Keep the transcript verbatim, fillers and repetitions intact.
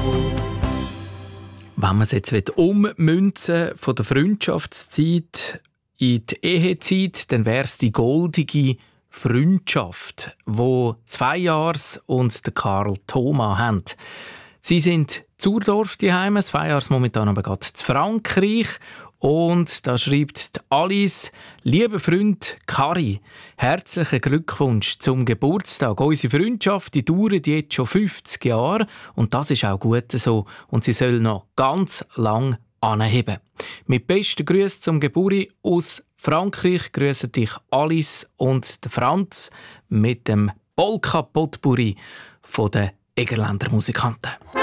Wenn man es jetzt ummünzen von der Freundschaftszeit in die Ehezeit, dann wäre es die goldige Freundschaft, wo zwei Jahres und der Karl Thoma haben. Sie sind Zurdorf daheim, zwei Jahre momentan aber gerade in Frankreich. Und da schreibt Alice: Lieber Freund Kari, herzlichen Glückwunsch zum Geburtstag. Unsere Freundschaft die dauert jetzt schon fünfzig Jahre und das ist auch gut so. Und sie soll noch ganz lang anheben. Mit besten Grüßen zum Geburi aus Frankreich grüßen dich Alice und der Franz mit dem Polka Potpourri von den Egerländer Musikanten.